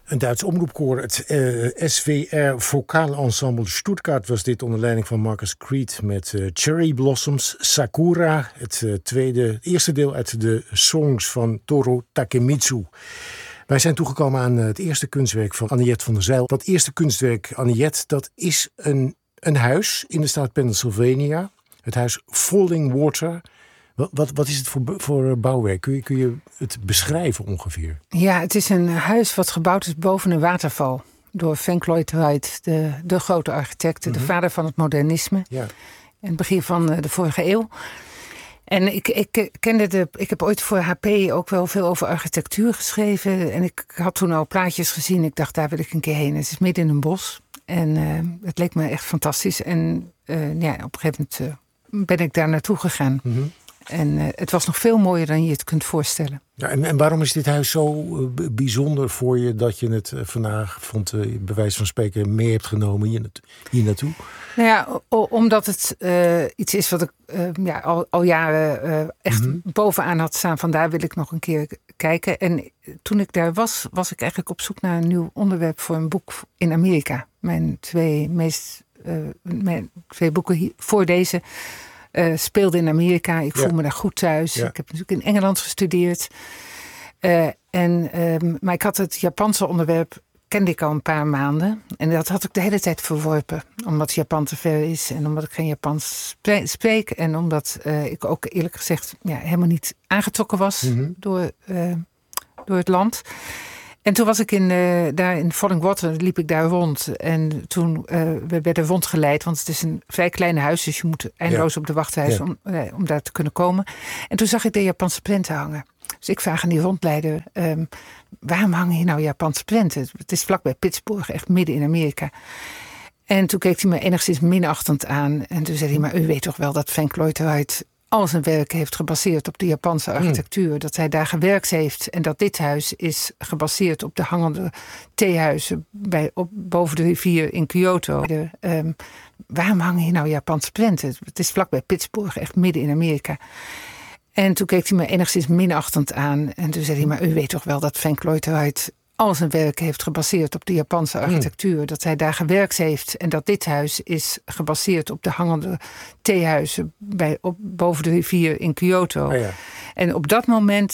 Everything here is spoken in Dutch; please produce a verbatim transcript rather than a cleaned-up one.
Een Duits omroepkoor, het uh, S V R Vocaal Ensemble Stuttgart was dit onder leiding van Marcus Creed met uh, Cherry Blossoms, Sakura, het uh, tweede, het eerste deel uit de songs van Toru Takemitsu. Wij zijn toegekomen aan uh, het eerste kunstwerk van Aniette van der Zijl. Dat eerste kunstwerk, Aniette, dat is een, een huis in de staat Pennsylvania. Het huis Falling Water. Wat, wat, wat is het voor, voor bouwwerk? Kun je, kun je het beschrijven ongeveer? Ja, het is een huis wat gebouwd is boven een waterval. Door Frank Lloyd Wright, de, de grote architect. Mm-hmm. De vader van het modernisme. Ja. In het begin van de vorige eeuw. En ik, ik kende de. Ik heb ooit voor H P ook wel veel over architectuur geschreven. En ik had toen al plaatjes gezien. Ik dacht, daar wil ik een keer heen. Het is midden in een bos. En uh, het leek me echt fantastisch. En uh, ja, op een gegeven moment uh, ben ik daar naartoe gegaan. Mm-hmm. En uh, het was nog veel mooier dan je het kunt voorstellen. Ja, en, en waarom is dit huis zo uh, bijzonder voor je dat je het uh, vandaag vond, uh, bij wijze van spreken, mee hebt genomen hier, hier naartoe? Nou ja, o- omdat het uh, iets is wat ik uh, ja, al, al jaren uh, echt mm-hmm. bovenaan had staan. Vandaar wil ik nog een keer kijken. En toen ik daar was, was ik eigenlijk op zoek naar een nieuw onderwerp voor een boek in Amerika. Mijn twee meest uh, mijn twee boeken hier, voor deze Uh, speelde in Amerika. Ik voel ja. me daar goed thuis. Ja. Ik heb natuurlijk in Engeland gestudeerd. Uh, en, um, maar ik had het Japanse onderwerp, kende ik al een paar maanden. En dat had ik de hele tijd verworpen. Omdat Japan te ver is. En omdat ik geen Japans spreek. En omdat uh, ik ook eerlijk gezegd ja, helemaal niet aangetrokken was mm-hmm. door, uh, door het land. En toen was ik in, uh, daar in Falling Water, liep ik daar rond. En toen uh, we werden rondgeleid, want het is een vrij klein huis. Dus je moet eindeloos ja. op de wachtlijst ja. om, uh, om daar te kunnen komen. En toen zag ik de Japanse prenten hangen. Dus ik vraag aan die rondleider, um, waarom hangen hier nou Japanse prenten? Het is vlakbij Pittsburgh, echt midden in Amerika. En toen keek hij me enigszins minachtend aan. En toen zei hij, maar u weet toch wel dat Frank Lloyd Wright al zijn werk heeft gebaseerd op de Japanse architectuur. Mm. Dat hij daar gewerkt heeft. En dat dit huis is gebaseerd op de hangende theehuizen bij, op, boven de rivier in Kyoto. De, um, waarom hangen hier nou Japanse prenten? Het is vlakbij Pittsburgh, echt midden in Amerika. En toen keek hij me enigszins minachtend aan. En toen zei hij, maar u weet toch wel dat Frank Lloyd Wright al zijn werk heeft gebaseerd op de Japanse architectuur. Mm. Dat hij daar gewerkt heeft. En dat dit huis is gebaseerd op de hangende theehuizen bij, op, boven de rivier in Kyoto. Oh ja. En op dat moment